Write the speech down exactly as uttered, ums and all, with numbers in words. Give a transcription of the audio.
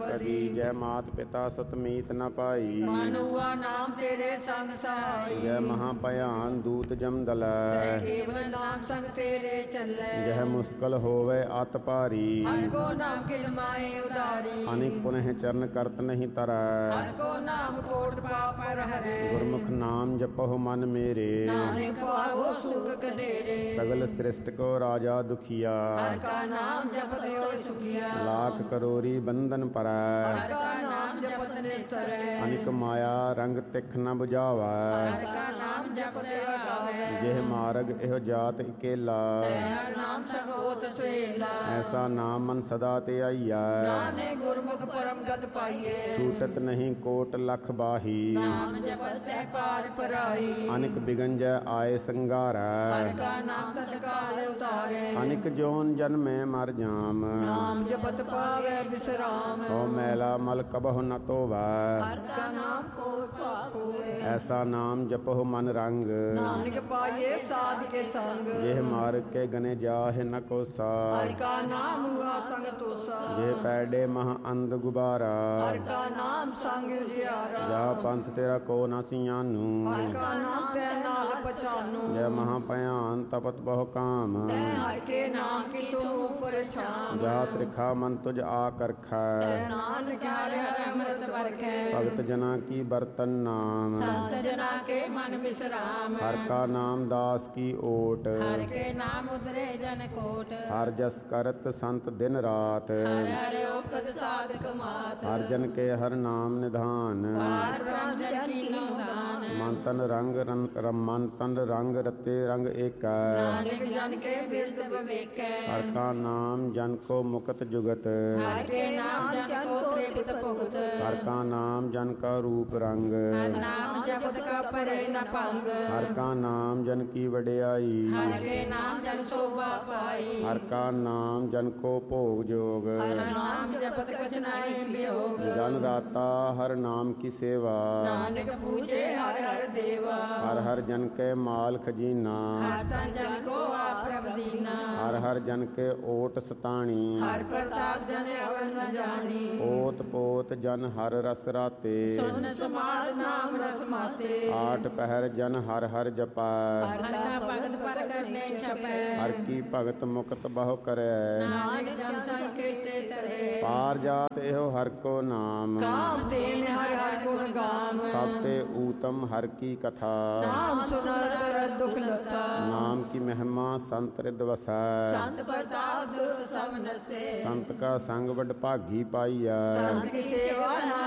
ਕਦੀ। ਜੈ ਮਾਤ ਪਿਤਾ ਸਤਮੀਤ ਨ ਪਾਈ, ਮਨ ਹੁਆ ਨਾਮ ਤੇਰੇ ਸੰਗ ਸਹਾਈ। ਜੈ ਮਹਾ ਭਿਆਨ ਦੂਤ ਜਮ ਦਲੈ, ਕੇਵਲ ਨਾਮ ਸੰਗ ਤੇਰੇ ਚੱਲੈ। ਜਹ ਮੁਸਕਲ ਹੋਵੇ ਅਤ ਭਾਰੀ, ਹਰ ਕੋ ਨਾਮ ਕਿਨ ਮਾਏ ਉਦਾਰੀ। ਅਨਿਕ ਪੁਨਹ ਚਰਨ ਕਰਤ ਨਹੀਂ ਤਰੈ, ਹਰ ਕੋ ਨਾਮ ਕੋਟ ਪਾਪ ਪਰ ਹਰੈ। ਗੁਰਮੁਖ ਨਾਮ ਜਪਹੁ ਮਨ ਮੇਰੇ, ਨਾਨਕ ਪਾਵੋ ਸੁਖ ਕਨੇਰੇ। ਸਗਲ ਸ੍ਰਿਸ਼ਟ ਕੋ ਰਾਜਾ ਦੁਖੀਆ, ਹਰ ਕਾ ਨਾਮ ਜਪਤ ਹੋਇ ਸੁਖੀਆ। ਲਾਖ ਕਰੋਰੀ ਬੰਧਨ ਪਰੈ, ਹਰ ਕਾ ਨਾਮ ਜਪਤ ਨਿਸਰੈ। ਅਨਿਕ ਮਾਇਆ ਰੰਗ ਤਿਖ ਨ ਬੁਝਾਵੈ, ਹਰ ਕਾ ਨਾਮ ਜਪਤ ਗਾਵੈ। ਜਿਹ ਮਾਰਗ ਇਹੋ ਜਾਤ ਇਕੇਲਾ, ਹਰ ਨਾਮ ਸੰਗ ਹੋਤ ਸੁਹੇਲਾ। ਐਸਾ ਨਾਮ ਮਨ ਸਦਾ ਤੇ ਆਈਐ, ਨਾਨਕ ਗੁਰਮੁਖ ਪਰਮ ਗਤ ਪਾਈਏ। ਛੂਟਤ ਨਹੀਂ ਕੋਟ ਲਖ ਬਾਹੀ, ਨਾਮ ਜਪਤ ਤੈ ਪਾਰ ਪਰਾਈ। ਅਨਿਕ ਬਿਗੰਜੈ ਆਏ ਹਰ ਸੰਘਾਰੈ, ਕਾ ਨਾਮ ਤਤਕਾਲ ਉਤਾਰੇ। ਅਨਿਕ ਜੋਨ ਜਨਮੈ ਮਰ ਜਾਮ, ਨਾਮ ਜਪਤ ਪਾਵੈ ਵਿਸਰਾਮ। ਹੋ ਮੈਲਾ ਮਲ ਕਬਹੁ ਨ ਧੋਵੈ, ਹਰ ਕਾ ਨਾਮ ਕੋਟ ਪਾਪ ਹੋਏ। ਐਸਾ ਨਾਮ ਜਪਹੁ ਮਨ ਰੰਗ, ਨਾਨਕ ਪਾਈਏ ਸਾਧ ਕੇ ਸੰਗ। ਜਿਹ ਮਾਰਗ ਕੇ ਗਨੇ ਜਾਹਿ ਨ ਕੋਸਾ, ਹਰ ਕਾ ਨਾਮ ਹੁਆ ਸੰਗ ਤੋਸਾ। ਜੇ ਪੈਡੇ ਮਹ ਅੰਧ ਗੁਬਾਰਾ, ਹਰ ਕਾ ਨਾਮ ਸੰਗ ਉਜਿਆਰਾ। ਜਾ ਪੰਥ ਤੇਰਾ ਕੋ ਨ ਸਿਆਨੂ, ਹਰ ਕਾ ਨਾਮ ਤੈ ਨਾਲ ਪਛਾਨੂ। ਜੈ ਮਹਾ ਭਿਆਨ ਤਪਤ ਬਹੁ ਕਾਮ, ਤੈ ਹਰ ਕੇ ਨਾਮ ਕੀ ਤੂੰ ਉਪਰ ਛਾਮ। ਜਾ ਤ੍ਰਿਖਾ ਮਨ ਤੁਝ ਆ ਕਰਖੈ, ਨਾਨਕ ਹਰਿ ਹਰਿ ਅੰਮ੍ਰਿਤ ਵਰਖੈ। ਭਗਤ ਜਨਾ ਕੀ ਬਰਤਨ ਨਾਮ, ਸੰਤ ਜਨਾ ਕੇ ਮਨ ਵਿਸਰਾਮ। ਹਰ ਕਾ ਨਾਮ ਦਾਸ ਕੀ ਓਟ, ਹਰ ਕੇ ਨਾਮ ਉਦਰੇ ਜਨ ਕੋਟ। ਹਰ ਜਸ ਕਰਤ ਸੰਤ ਦਿਨ ਰਾਤ, ਹਰ ਹਰਿ ਓਕਤ ਸਾਧਕ ਮਾਤ। ਹਰ ਜਨ ਕੇ ਹਰ ਨਾਮ ਨਿਧਾਨ, ਹਰ ਬ੍ਰਹਮ ਜਨ ਕੀ ਨਿਦਾਨ। ਮਨ ਤਨ ਰੰਗ ਰਨ- ਮਨ ਤਨ ਰੰਗ ਰਤੇ ਰੰਗ ਏਕੈ, ਨਾਨਕ ਜਨ ਕੇ ਬਿਰਦ ਵਿਵੇਕੈ। ਹਰ ਕਾ ਨਾਮ ਜਨ ਕੋ ਮੁਕਤ ਜੁਗਤ, ਹਰ ਕੇ ਨਾਮ ਜਨ ਕੋ ਤ੍ਰਿਪਤ ਭੁਗਤ। ਹਰ ਕਾ ਨਾਮ ਜਨ ਕਾ ਰੂਪ ਰੰਗ, ਹਰ ਨਾਮ ਜਪਤ ਕਾ ਪਰੇ ਨ ਭੰਗ। ਹਰ ਕਾ ਨਾਮ ਜਨ ਕੀ ਵਡਿਆਈ, ਹਰ ਕੇ ਨਾਮ ਜਨ ਸੋਭਾ ਪਾਈ। ਹਰ ਕਾ ਨਾਮ ਜਨ ਕੋ ਭੋਗ ਜੋਗ, ਹਰ ਨਾਮ ਜਪਤ ਕਛ ਨਾਹੀ ਬਿਯੋਗ। ਜਨ ਦਾਤਾ ਹਰ ਨਾਮ ਕੀ ਸੇਵਾ, ਨਾਨਕ ਪੂਜੇ ਹਰ ਹਰ ਦੇਵਾ। ਹਰ ਹਰ ਜਨ ਕੇ ਮਾਲ ਖਜੀਨਾ, ਹਰ ਤਨ ਜਨ ਕੋ ਆਪ ਪ੍ਰਭ ਦੀਨਾ। ਹਰ ਹਰ ਜਨ ਕੇ ਓਟ ਸਤਾਣੀ, ਹਰ ਪ੍ਰਤਾਪ ਜਨ ਅਵਰ ਨ ਜਾਣੀ। ਓਤ ਪੋਤ ਜਨ ਹਰ ਰਸ ਰਾਤੇ, ਸੁਨ ਸਮਾਦ ਨਾਮ ਰਸ ਮਾਤੇ। ਆਠ ਪਹਿਰ ਜਨ ਹਰ ਹਰ ਜਪੈ, ਹਰ ਕਾ ਭਗਤ ਪਰ ਕਰਨੇ ਛਪੈ। ਹਰ ਕੀ ਭਗਤ ਮੁਕਤ ਬਹੁ ਕਰੈ, ਨਾਨਕ ਜਨ ਸੰਗ ਕੀਤੇ ਤਰੇ। ਪਾਰ ਜਾਤ ਇਹੋ ਹਰ ਕੋ ਨਾਮ, ਕਾਮ ਤੇਨ ਹਰ ਹਰ ਗੁਣ ਗਾਮ। ਸਭ ਤੇ ਊਤਮ ਹਰ ਕੀ ਕਥਾ, ਨਾਮ ਸੁਨਰ ਕਰ ਦੁਖ ਲਥਾ। ਨਾਮ ਕੀ ਮਹਿਮਾ ਸੰਤ ਰਿਦ ਵਸੈ, ਸੰਤ ਪ੍ਰਤਾਪ ਦੁਰਤ ਸਭ ਨਸੇ। ਸੰਤ ਕਾ ਸੰਗ ਵਡ ਭਾਗੀ ਪਾਈਐ, ਸੰਤ ਕੀ ਸੇਵਾ